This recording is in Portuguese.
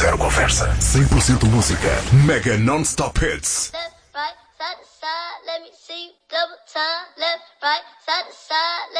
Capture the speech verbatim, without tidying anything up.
Zero conversa. cem por cento música. Mega non-stop hits. Left, right, side to side, let me see you double time. Left, right, side to side, let